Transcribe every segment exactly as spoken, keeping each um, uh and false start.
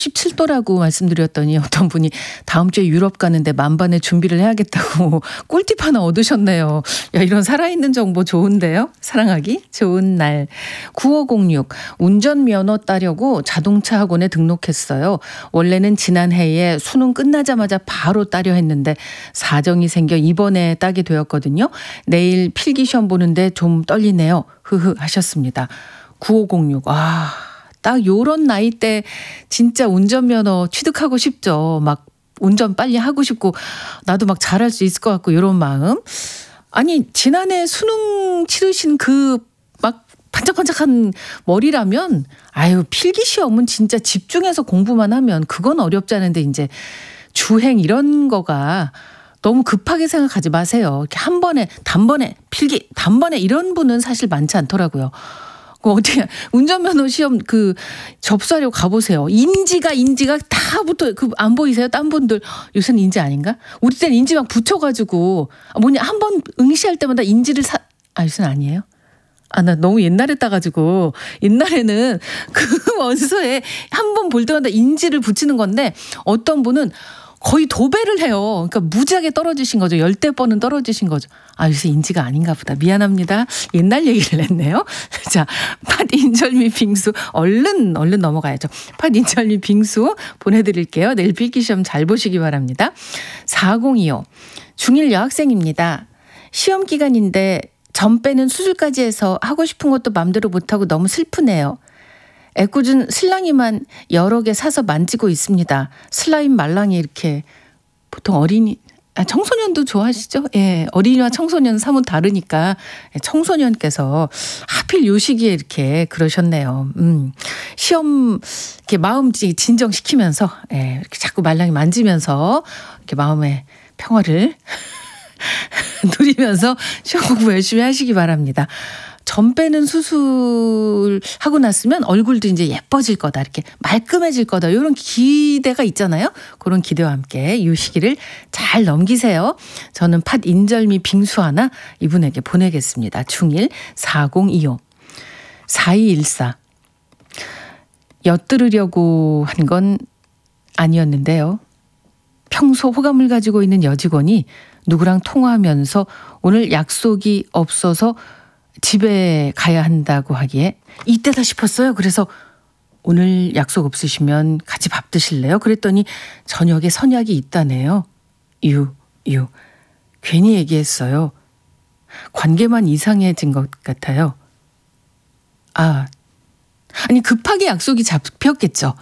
십칠 도라고 말씀드렸더니 어떤 분이 다음 주에 유럽 가는데 만반의 준비를 해야겠다고 꿀팁 하나 얻으셨네요. 야, 이런 살아있는 정보 좋은데요. 사랑하기 좋은 날. 구오공육 운전면허 따려고 자동차 학원에 등록했어요. 원래는 지난해에 수능 끝나자마자 바로 따려 했는데 사정이 생겨 이번에 따게 되었거든요. 내일 필기시험 보는데 좀 떨리네요. 흐흐 하셨습니다. 구오공육 아... 딱 요런 나이 때 진짜 운전면허 취득하고 싶죠. 막 운전 빨리 하고 싶고 나도 막 잘할 수 있을 것 같고 이런 마음. 아니 지난해 수능 치르신 그 막 반짝반짝한 머리라면 아유 필기시험은 진짜 집중해서 공부만 하면 그건 어렵지 않은데 이제 주행 이런 거가 너무 급하게 생각하지 마세요. 이렇게 한 번에 단번에 필기 단번에 이런 분은 사실 많지 않더라고요. 어떻게 운전면허 시험 그 접수하려고 가보세요. 인지가 인지가 다 붙어 그 안 보이세요? 딴 분들 요새는 인지 아닌가? 우리 때는 인지 막 붙여가지고 뭐냐 한 번 응시할 때마다 인지를 사 아 요새는 아니에요? 아 나 너무 옛날에 따가지고 옛날에는 그 원서에 한 번 볼 때마다 인지를 붙이는 건데 어떤 분은 거의 도배를 해요. 그러니까 무지하게 떨어지신 거죠. 열대 번은 떨어지신 거죠. 아, 요새 인지가 아닌가 보다. 미안합니다. 옛날 얘기를 했네요. 자, 팥 인절미 빙수 얼른 얼른 넘어가야죠. 팥 인절미 빙수 보내드릴게요. 내일 필기시험 잘 보시기 바랍니다. 사공이오 중일 여학생입니다. 시험 기간인데 점 빼는 수술까지 해서 하고 싶은 것도 맘대로 못하고 너무 슬프네요. 애꿎은 슬랑이만 여러 개 사서 만지고 있습니다. 슬라임 말랑이 이렇게 보통 어린이 아, 청소년도 좋아하시죠? 예, 어린이와 청소년 사뭇 다르니까 청소년께서 하필 요 시기에 이렇게 그러셨네요. 음, 시험 이렇게 마음 진정시키면서 예, 이렇게 자꾸 말랑이 만지면서 이렇게 마음의 평화를 누리면서 시험 공부 열심히 하시기 바랍니다. 점 빼는 수술하고 났으면 얼굴도 이제 예뻐질 거다. 이렇게 말끔해질 거다. 이런 기대가 있잖아요. 그런 기대와 함께 이 시기를 잘 넘기세요. 저는 팥 인절미 빙수 하나 이분에게 보내겠습니다. 중일 사공이오 사이일사 엿들으려고 한 건 아니었는데요. 평소 호감을 가지고 있는 여직원이 누구랑 통화하면서 오늘 약속이 없어서 집에 가야 한다고 하기에 이때다 싶었어요. 그래서 오늘 약속 없으시면 같이 밥 드실래요? 그랬더니 저녁에 선약이 있다네요. 유, 유. 괜히 얘기했어요. 관계만 이상해진 것 같아요. 아, 아니 급하게 약속이 잡혔겠죠.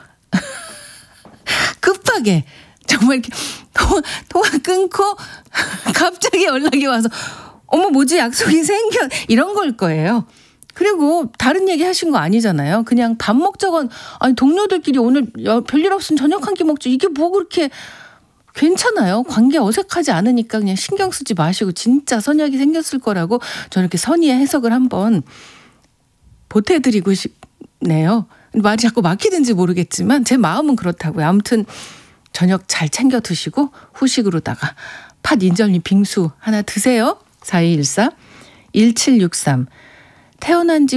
급하게. 정말 이렇게 통화, 통화 끊고 갑자기 연락이 와서 어머 뭐지 약속이 생겨 이런 걸 거예요. 그리고 다른 얘기 하신 거 아니잖아요. 그냥 밥 먹자건 아니 동료들끼리 오늘 별일 없으면 저녁 한 끼 먹죠. 이게 뭐 그렇게 괜찮아요. 관계 어색하지 않으니까 그냥 신경 쓰지 마시고 진짜 선약이 생겼을 거라고 저는 이렇게 선의의 해석을 한번 보태드리고 싶네요. 말이 자꾸 막히든지 모르겠지만 제 마음은 그렇다고요. 아무튼 저녁 잘 챙겨 드시고 후식으로다가 팥 인절미 빙수 하나 드세요. 사이일사 일칠육삼 태어난 지